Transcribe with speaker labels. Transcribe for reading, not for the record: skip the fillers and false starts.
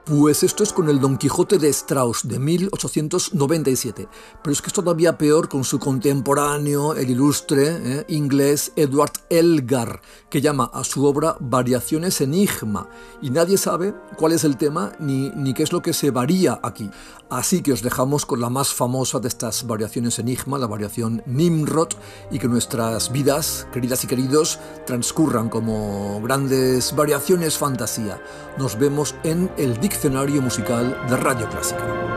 Speaker 1: Pues esto es con el Don Quijote de Strauss, de 1897. Pero es que es todavía peor con su contemporáneo, el ilustre inglés Edward Elgar, que llama a su obra Variaciones Enigma. Y nadie sabe cuál es el tema ni qué es lo que se varía aquí. Así que os dejamos con la más famosa de estas variaciones Enigma, la variación Nimrod, y que nuestras vidas, queridas y queridos, transcurran como grandes variaciones fantasía. Nos vemos en el Diccionario Musical de Radio Clásica.